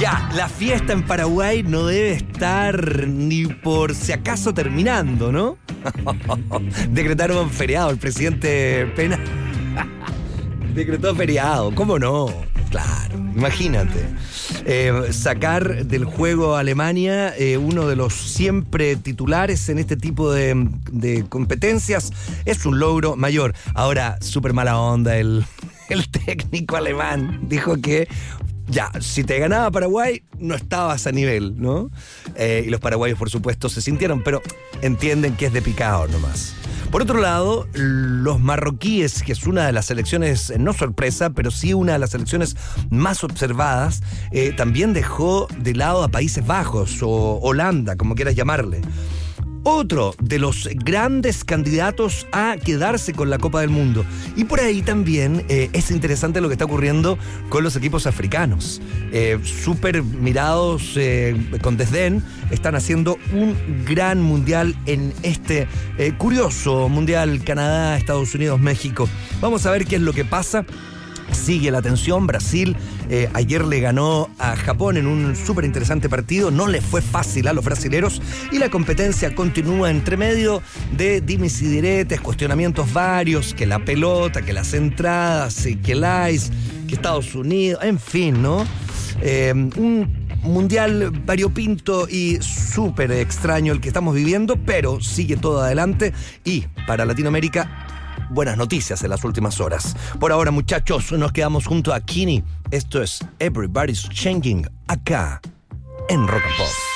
Ya, la fiesta en Paraguay no debe estar ni por si acaso terminando, ¿no? Decretaron feriado, el presidente Pena decretó feriado, ¿cómo no? Claro, imagínate. Sacar del juego a Alemania, uno de los siempre titulares en este tipo de competencias, es un logro mayor. Ahora, súper mala onda el técnico alemán. Dijo que ya, si te ganaba Paraguay, no estabas a nivel, ¿no? Y los paraguayos, por supuesto, se sintieron, pero entienden que es de picado nomás. Por otro lado, los marroquíes, que es una de las selecciones, no sorpresa, pero sí una de las selecciones más observadas, también dejó de lado a Países Bajos o Holanda, como quieras llamarle. Otro de los grandes candidatos a quedarse con la Copa del Mundo. Y por ahí también es interesante lo que está ocurriendo con los equipos africanos. Súper mirados con desdén, están haciendo un gran mundial en este curioso mundial Canadá, Estados Unidos, México. Vamos a ver qué es lo que pasa. Sigue la tensión. Brasil ayer le ganó a Japón en un súper interesante partido. No le fue fácil a los brasileros y la competencia continúa entre medio de dimes y diretes, cuestionamientos varios, que la pelota, que las entradas, que el ICE, que Estados Unidos, en fin, ¿no? Un mundial variopinto y súper extraño el que estamos viviendo, pero sigue todo adelante y para Latinoamérica buenas noticias en las últimas horas. Por ahora, muchachos, nos quedamos junto a Kini. Esto es Everybody's Changing, acá en Rock and Pop.